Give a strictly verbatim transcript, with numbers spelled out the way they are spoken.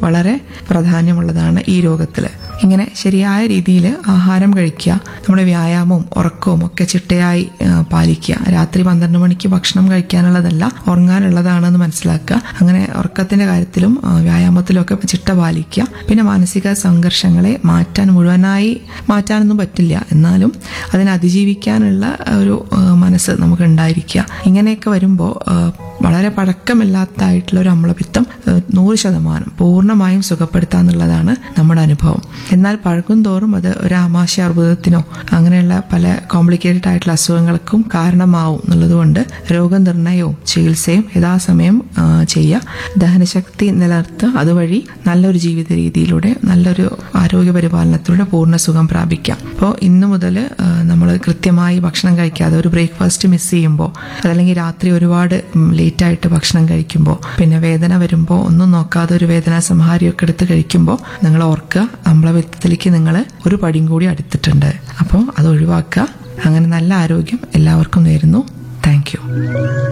വളരെ പ്രാധാന്യമുള്ളതാണ് ഈ രോഗത്തിൽ. ഇങ്ങനെ ശരിയായ രീതിയിൽ ആഹാരം കഴിക്കുക, നമ്മുടെ വ്യായാമവും ഉറക്കവും ഒക്കെ ചിട്ടയായി പാലിക്കുക. രാത്രി പന്ത്രണ്ട് മണിക്ക് ഭക്ഷണം കഴിക്കാനുള്ളതല്ല, ഉറങ്ങാനുള്ളതാണെന്ന് മനസ്സിലാക്കുക. അങ്ങനെ ഉറക്കത്തിന്റെ കാര്യത്തിലും വ്യായാമത്തിലും ഒക്കെ ചിട്ട പാലിക്കുക. പിന്നെ മാനസിക സംഘർഷങ്ങളെ മാറ്റാൻ, മുഴുവനായി മാറ്റാനൊന്നും പറ്റില്ല, എന്നാലും അതിനെ അതിജീവിക്കാനുള്ള ഒരു മനസ്സ് നമുക്ക് ഉണ്ടായിരിക്കുക. ഇങ്ങനെയൊക്കെ വരുമ്പോൾ വളരെ പഴക്കമില്ലാത്തതായിട്ടുള്ള ഒരു അമ്ലപിത്തം നൂറ് ശതമാനം പൂർണ്ണമായും സുഖപ്പെടുത്താന്നുള്ളതാണ് നമ്മുടെ അനുഭവം. എന്നാൽ പഴകും തോറും അത് ഒരു ആമാശയ അർബുദത്തിനോ അങ്ങനെയുള്ള പല കോംപ്ലിക്കേറ്റഡ് ആയിട്ടുള്ള അസുഖങ്ങൾക്കും കാരണമാവും എന്നുള്ളതുകൊണ്ട് രോഗനിർണയവും ചികിത്സയും യഥാസമയം ചെയ്യുക. ദഹനശക്തി നിലനിർത്തുക. അതുവഴി നല്ലൊരു ജീവിത രീതിയിലൂടെ, നല്ലൊരു ആരോഗ്യ പരിപാലനത്തിലൂടെ പൂർണ്ണ സുഖം പ്രാപിക്കാം. അപ്പോൾ ഇന്നു മുതൽ നമ്മൾ കൃത്യമായി ഭക്ഷണം കഴിക്കാതെ ഒരു ബ്രേക്ക്ഫാസ്റ്റ് മിസ് ചെയ്യുമ്പോൾ, അതല്ലെങ്കിൽ രാത്രി ഒരുപാട് ലേറ്റായിട്ട് ഭക്ഷണം കഴിക്കുമ്പോൾ, പിന്നെ വേദന വരുമ്പോൾ ഒന്നും നോക്കാതെ ഒരു വേദനാ സംഹാരിയൊക്കെ എടുത്ത് കഴിക്കുമ്പോൾ നിങ്ങൾ ഓർക്കുക, അമ്ലപിത്തത്തിലേക്ക് നിങ്ങൾ ഒരു പടിയും കൂടി അടുത്തിട്ടുണ്ട്. അപ്പോൾ അത് ഒഴിവാക്കുക. അങ്ങനെ നല്ല ആരോഗ്യം എല്ലാവർക്കും നേരുന്നു. Thank you.